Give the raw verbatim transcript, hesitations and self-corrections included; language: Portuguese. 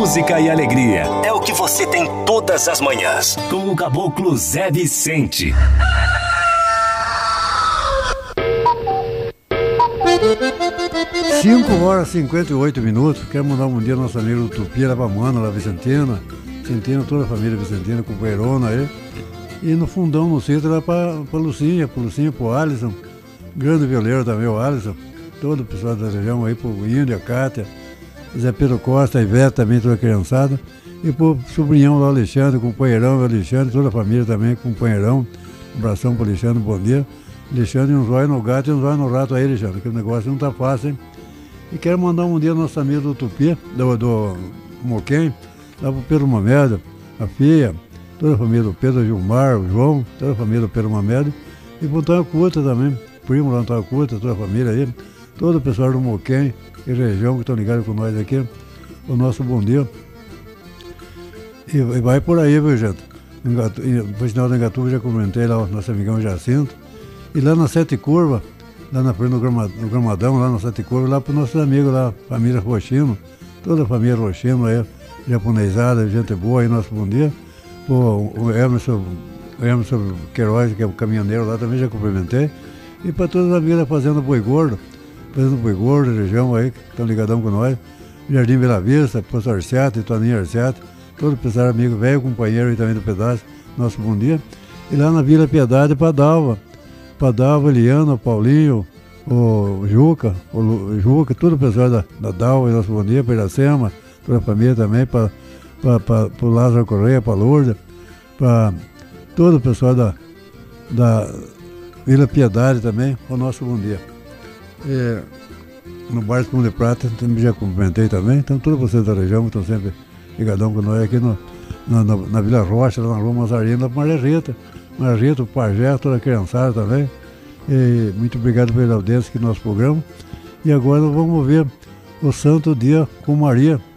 música e alegria. É o que você tem todas as manhãs. Com o Caboclo Zé Vicente. cinco horas e cinquenta e oito minutos. Quero mandar um dia ao nosso amigo Tupia, lá pra Mana, lá Vicentina. Vicentina, toda a família Vicentina, com o Perona aí. E no fundão, no centro, lá pra, pra Lucinha, pro Lucinha, pro Alisson. Grande violeiro também, o Alisson. Todo o pessoal da região aí, pro Índio, a Cátia. Zé Pedro Costa, a Ivete também, toda a criançada. E pro sobrinhão lá, Alexandre, companheirão do Alexandre, toda a família também, companheirão. Um abração pro Alexandre, bom dia. Alexandre, um zóio no gato e um zóio no rato aí, Alexandre, que o negócio não tá fácil, hein? E quero mandar um dia ao nosso amigo do Tupi, do, do Moquém, lá pro Pedro Mamed, a filha, toda a família do Pedro, Gilmar, o João, toda a família do Pedro Mamed. E pro Antônio Curta também, primo lá do Antônio Curta, toda a família aí, todo o pessoal do Moquém e região que estão ligados com nós aqui, o nosso bom dia. E, e vai por aí, viu, gente? No final da Engatuba já comentei lá o nosso amigão Jacinto. E lá na Sete Curva, lá na frente do, grama, do Gramadão, lá na Sete Curva, lá para os nossos amigos lá, família Rochino, toda a família Rochino aí, japonesada, gente boa aí, nosso bom dia. O, o Emerson, o Emerson Queiroz, que é o caminhoneiro lá, também já cumprimentei. E para todas as amigas da Fazenda Boi Gordo, Fazenda Boi Gordo, região aí, que estão ligadão com nós. Jardim Bela Vista, Poço Arciato, Toninho Arciato, todo o pessoal amigo, velho, companheiro aí também do pedaço, nosso bom dia. E lá na Vila Piedade, para Dalva. Para Dalva, Eliana, o Paulinho, o Juca, o Juca, todo o pessoal da, da Dalva, nosso bom dia, para Iracema, toda a família também, para o Lázaro Correia, para Lourdes, para todo o pessoal da, da Vila Piedade também, o nosso bom dia. E, no Bar Espuma de Prata, também já cumprimentei também, então todos vocês da região estão sempre ligadão com nós aqui no, na, na, na Vila Rocha, lá na Rua Mazarina, lá para Maria Rita. Maria Rita, o Pajé, toda a criançada também. E muito obrigado pela audiência aqui no nosso programa. E agora nós vamos ver o Santo Dia com Maria.